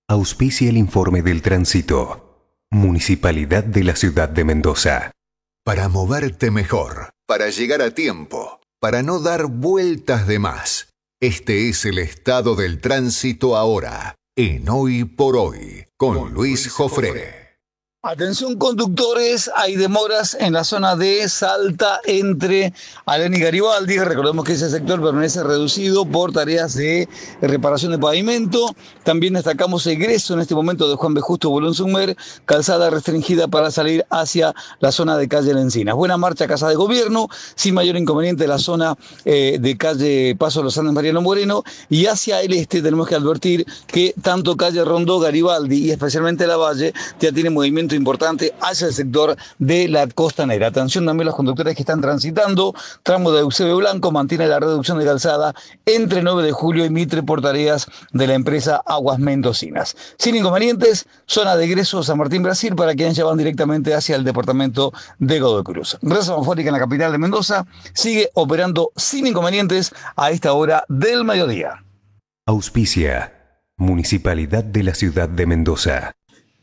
Auspicia el informe del tránsito. Municipalidad de la Ciudad de Mendoza. Para moverte mejor, para llegar a tiempo, para no dar vueltas de más. Este es el estado del tránsito ahora, en Hoy por Hoy, con Luis Jofré. Atención conductores, hay demoras en la zona de Salta entre Alén y Garibaldi. Recordemos que ese sector permanece reducido por tareas de reparación de pavimento. También destacamos egreso en este momento de Juan B. Justo Bolón Sumer, calzada restringida para salir hacia la zona de calle La Encinas. Buena marcha Casa de Gobierno, sin mayor inconveniente la zona de calle Paso Los Andes Mariano Moreno. Y hacia el este tenemos que advertir que tanto calle Rondó, Garibaldi y especialmente La Valle ya tiene movimiento importante hacia el sector de la costanera. Atención también los conductores que están transitando. Tramo de Eusebio Blanco mantiene la reducción de calzada entre 9 de julio y Mitre por tareas de la empresa Aguas Mendocinas. Sin inconvenientes, zona de egreso San Martín, Brasil, para quienes ya van directamente hacia el departamento de Godoy Cruz. Red Semafórica en la capital de Mendoza sigue operando sin inconvenientes a esta hora del mediodía. Auspicia Municipalidad de la Ciudad de Mendoza.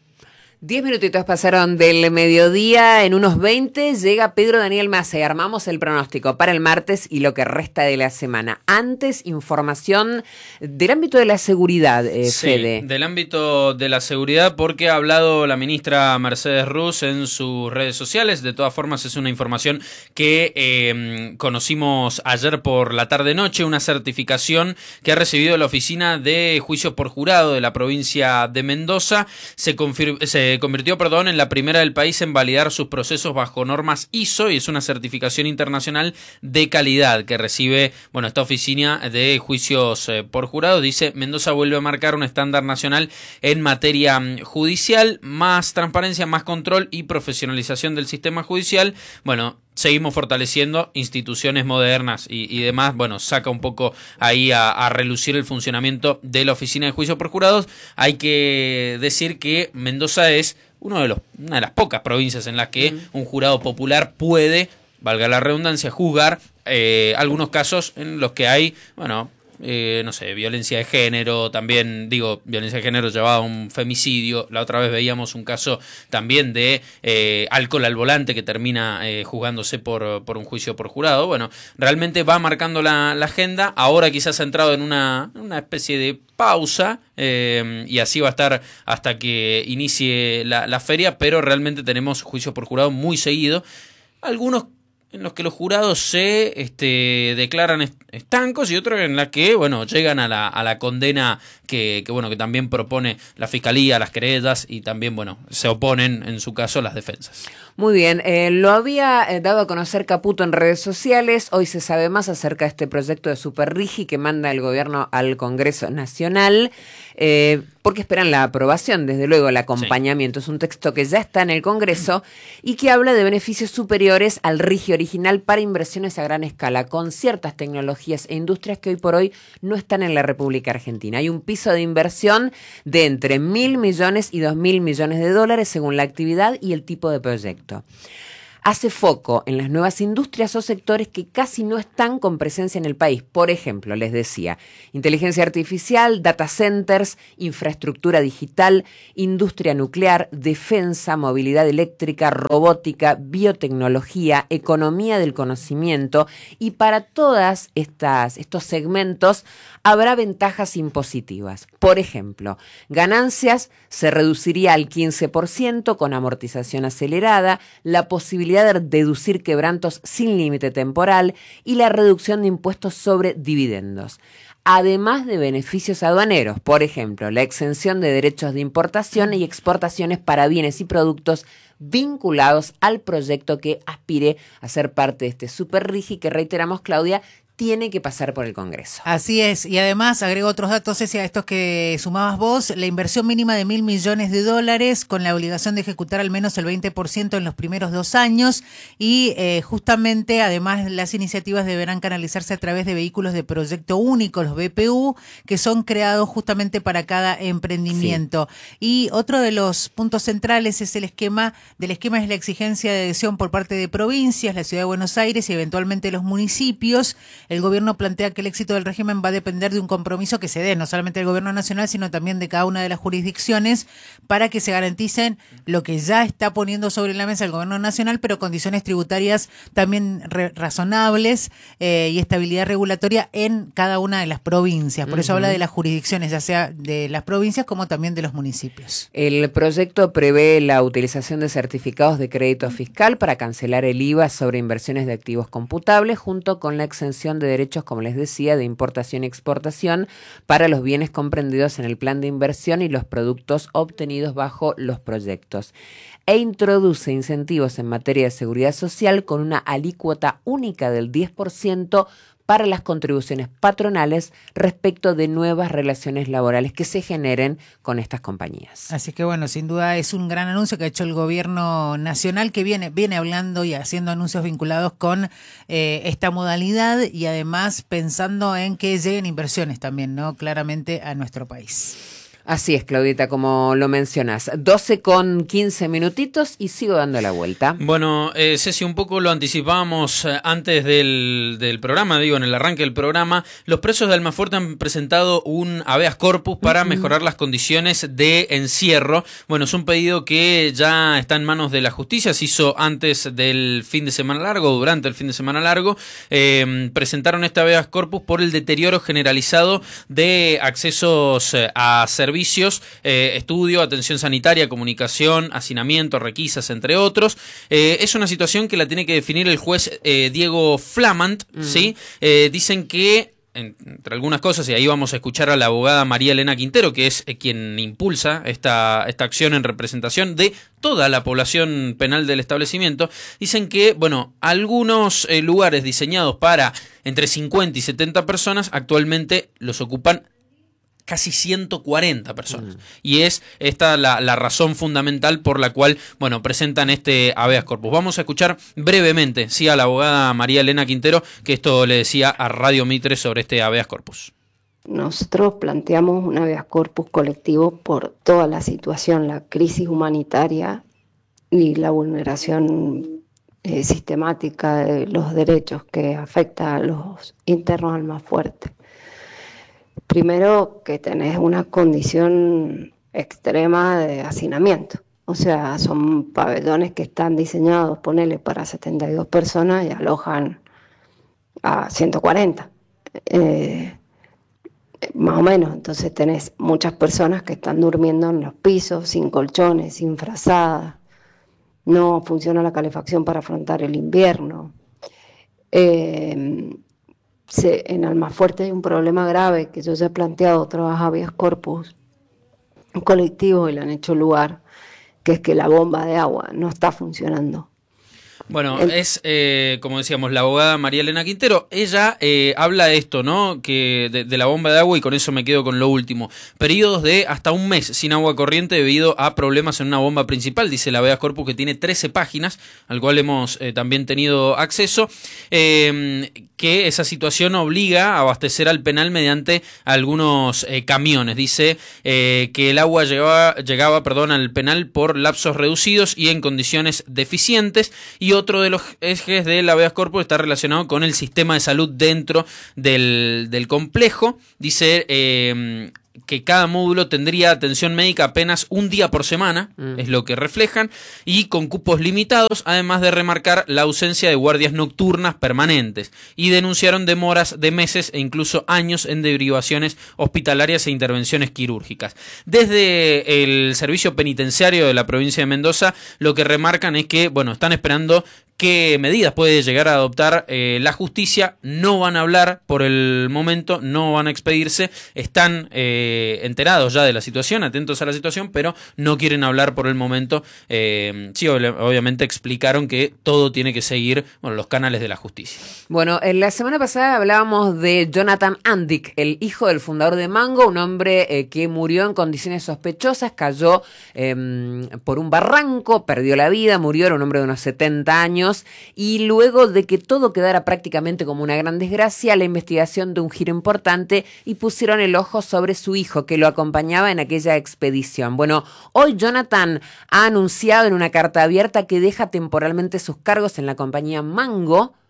10 minutitos pasaron del mediodía, en unos 20 llega Pedro Daniel Massa y armamos el pronóstico para el martes y lo que resta de la semana. Antes, información del ámbito de la seguridad, Fede. Sí, del ámbito de la seguridad, porque ha hablado la ministra Mercedes Ruz en sus redes sociales. De todas formas, es una información que conocimos ayer por la tarde-noche, una certificación que ha recibido la Oficina de Juicios por Jurado de la provincia de Mendoza. Se convirtió en la primera del país en validar sus procesos bajo normas ISO, y es una certificación internacional de calidad que recibe esta oficina de juicios por jurado. Dice: Mendoza vuelve a marcar un estándar nacional en materia judicial, más transparencia, más control y profesionalización del sistema judicial. Seguimos fortaleciendo instituciones modernas y demás. Saca un poco ahí a relucir el funcionamiento de la Oficina de Juicios por Jurados. Hay que decir que Mendoza es una de las pocas provincias en las que un jurado popular puede, valga la redundancia, juzgar algunos casos en los que hay, violencia de género, también violencia de género llevada a un femicidio. La otra vez veíamos un caso también de alcohol al volante que termina juzgándose por un juicio por jurado. Realmente va marcando la agenda. Ahora quizás ha entrado en una especie de pausa, y así va a estar hasta que inicie la feria, pero realmente tenemos juicios por jurado muy seguido. Algunos en los que los jurados se declaran estancos, y otros en la que llegan a la condena que también propone la fiscalía, las querellas, y también se oponen en su caso las defensas. Muy bien, lo había dado a conocer Caputo en redes sociales. Hoy se sabe más acerca de este proyecto de Superrigi que manda el gobierno al Congreso Nacional, porque esperan la aprobación, desde luego el acompañamiento. Sí. Es un texto que ya está en el Congreso y que habla de beneficios superiores al RIGI original para inversiones a gran escala con ciertas tecnologías e industrias que hoy por hoy no están en la República Argentina. Hay un piso de inversión de entre 1.000 millones y 2.000 millones de dólares según la actividad y el tipo de proyecto. Hace foco en las nuevas industrias o sectores que casi no están con presencia en el país. Por ejemplo, les decía, inteligencia artificial, data centers, infraestructura digital, industria nuclear, defensa, movilidad eléctrica, robótica, biotecnología, economía del conocimiento. Y para todas estos segmentos habrá ventajas impositivas. Por ejemplo, ganancias se reduciría al 15% con amortización acelerada, la posibilidad de deducir quebrantos sin límite temporal y la reducción de impuestos sobre dividendos. Además de beneficios aduaneros, por ejemplo, la exención de derechos de importación y exportaciones para bienes y productos vinculados al proyecto que aspire a ser parte de este Superrigi que, reiteramos, Claudia, tiene que pasar por el Congreso. Así es, y además agrego otros datos, Ceci, a estos que sumabas vos: la inversión mínima de 1.000 millones de dólares con la obligación de ejecutar al menos el 20% en los primeros 2 años, y justamente además las iniciativas deberán canalizarse a través de vehículos de proyecto único, los BPU, que son creados justamente para cada emprendimiento. Sí. Y otro de los puntos centrales es el esquema es la exigencia de adhesión por parte de provincias, la Ciudad de Buenos Aires y eventualmente los municipios, el gobierno plantea que el éxito del régimen va a depender de un compromiso que se dé, no solamente del gobierno nacional, sino también de cada una de las jurisdicciones, para que se garanticen lo que ya está poniendo sobre la mesa el gobierno nacional, pero condiciones tributarias también razonables y estabilidad regulatoria en cada una de las provincias. Por eso habla de las jurisdicciones, ya sea de las provincias como también de los municipios. El proyecto prevé la utilización de certificados de crédito fiscal para cancelar el IVA sobre inversiones de activos computables, junto con la exención de derechos, como les decía, de importación y exportación para los bienes comprendidos en el plan de inversión y los productos obtenidos bajo los proyectos. E introduce incentivos en materia de seguridad social con una alícuota única del 10% para las contribuciones patronales respecto de nuevas relaciones laborales que se generen con estas compañías. Así que bueno, sin duda es un gran anuncio que ha hecho el gobierno nacional, que viene hablando y haciendo anuncios vinculados con esta modalidad, y además pensando en que lleguen inversiones también, ¿no? Claramente a nuestro país. Así es, Claudita, como lo mencionas. 12:15 y sigo dando la vuelta. Bueno, Ceci, un poco lo anticipábamos antes del programa, digo, en el arranque del programa. Los presos de Almafuerte han presentado un habeas corpus para mejorar las condiciones de encierro. Bueno, es un pedido que ya está en manos de la justicia, se hizo antes del fin de semana largo, durante el fin de semana largo. Presentaron este habeas corpus por el deterioro generalizado de accesos a servicios, estudio, atención sanitaria, comunicación, hacinamiento, requisas, entre otros. Es una situación que la tiene que definir el juez Diego Flamant, ¿sí? Dicen que, entre algunas cosas, y ahí vamos a escuchar a la abogada María Elena Quintero, que es quien impulsa esta acción en representación de toda la población penal del establecimiento, dicen que, bueno, algunos lugares diseñados para entre 50 y 70 personas actualmente los ocupan casi 140 personas. Y es esta la razón fundamental por la cual, bueno, presentan este habeas corpus. Vamos a escuchar brevemente, sí, a la abogada María Elena Quintero, que esto le decía a Radio Mitre sobre este habeas corpus. Nosotros planteamos un habeas corpus colectivo por toda la situación, la crisis humanitaria y la vulneración sistemática de los derechos que afecta a los internos Almafuerte. Primero, que tenés una condición extrema de hacinamiento. O sea, son pabellones que están diseñados, ponele, para 72 personas y alojan a 140. Más o menos. Entonces tenés muchas personas que están durmiendo en los pisos, sin colchones, sin frazadas. No funciona la calefacción para afrontar el invierno. En Almafuerte hay un problema grave que yo ya he planteado otros habeas corpus colectivos y le han hecho lugar, que es que la bomba de agua no está funcionando. Bueno, es, como decíamos, la abogada María Elena Quintero. Ella habla de esto, ¿no? Que de la bomba de agua, y con eso me quedo con lo último. Periodos de hasta un mes sin agua corriente debido a problemas en una bomba principal, dice la habeas corpus, que tiene 13 páginas, al cual hemos también tenido acceso, que esa situación obliga a abastecer al penal mediante algunos camiones. Dice que el agua llegaba al penal por lapsos reducidos y en condiciones deficientes. Y otro de los ejes del habeas corpus está relacionado con el sistema de salud dentro del complejo. Dice que cada módulo tendría atención médica apenas un día por semana, es lo que reflejan, y con cupos limitados, además de remarcar la ausencia de guardias nocturnas permanentes, y denunciaron demoras de meses e incluso años en derivaciones hospitalarias e intervenciones quirúrgicas. Desde el servicio penitenciario de la provincia de Mendoza, lo que remarcan es que, bueno, están esperando qué medidas puede llegar a adoptar la justicia. No van a hablar por el momento, no van a expedirse, están enterados ya de la situación, atentos a la situación, pero no quieren hablar por el momento. Sí, obviamente explicaron que todo tiene que seguir, bueno, los canales de la justicia. Bueno, la semana pasada hablábamos de Jonathan Andic, el hijo del fundador de Mango, un hombre que murió en condiciones sospechosas, cayó por un barranco, perdió la vida, murió, era un hombre de unos 70 años, y luego de que todo quedara prácticamente como una gran desgracia, la investigación de un giro importante y pusieron el ojo sobre su hijo, que lo acompañaba en aquella expedición. Bueno, hoy Jonathan ha anunciado en una carta abierta que deja temporalmente sus cargos en la compañía Mango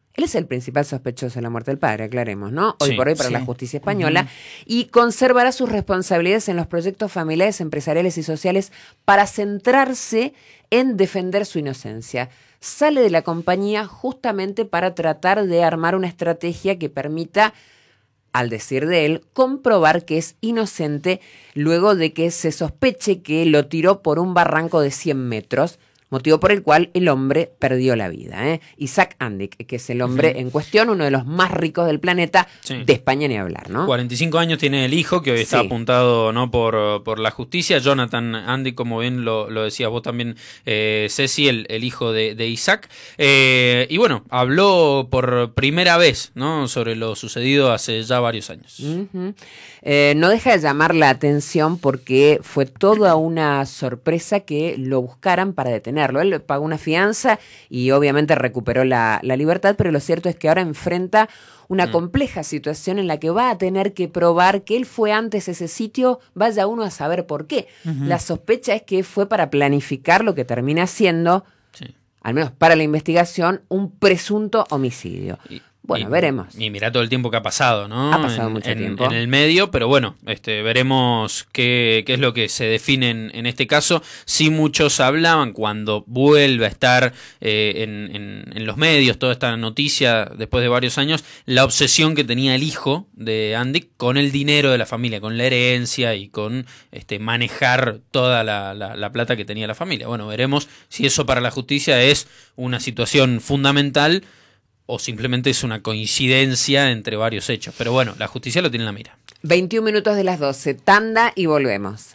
Él es el principal sospechoso de la muerte del padre, aclaremos, ¿no? Hoy Sí, por hoy para sí. la justicia española. Y conservará sus responsabilidades en los proyectos familiares, empresariales y sociales para centrarse en defender su inocencia. Sale de la compañía justamente para tratar de armar una estrategia que permita, al decir de él, comprobar que es inocente luego de que se sospeche que lo tiró por un barranco de 100 metros, motivo por el cual el hombre perdió la vida. Isaac Andic, que es el hombre en cuestión, uno de los más ricos del planeta, Sí. de España ni hablar, ¿no? 45 años tiene el hijo, que hoy está Sí. apuntado, ¿no?, por la justicia. Jonathan Andic, como bien lo decías vos también, Ceci, el hijo de Isaac. Y bueno, habló por primera vez, ¿no?, sobre lo sucedido hace ya varios años. Ujú. No deja de llamar la atención porque fue toda una sorpresa que lo buscaran para detenerlo. Él pagó una fianza y obviamente recuperó la libertad, pero lo cierto es que ahora enfrenta una compleja situación en la que va a tener que probar que él fue antes a ese sitio, vaya uno a saber por qué. La sospecha es que fue para planificar lo que termina siendo, Sí. al menos para la investigación, un presunto homicidio. Bueno, veremos. Y mirá todo el tiempo que ha pasado, ¿no? Ha pasado mucho tiempo. En el medio, pero bueno, veremos qué es lo que se define en este caso. Sí, muchos hablaban cuando vuelve a estar en los medios toda esta noticia después de varios años, la obsesión que tenía el hijo de Andic con el dinero de la familia, con la herencia y con manejar toda la plata que tenía la familia. Bueno, veremos si eso para la justicia es una situación fundamental o simplemente es una coincidencia entre varios hechos. Pero bueno, la justicia lo tiene en la mira. 21 minutos de las 12, tanda y volvemos.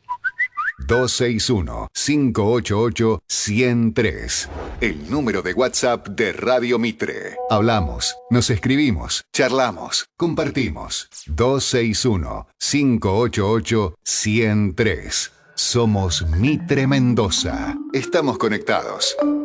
261-588-103. El número de WhatsApp de Radio Mitre. Hablamos, nos escribimos, charlamos, compartimos. 261-588-103. Somos Mitre Mendoza. Estamos conectados.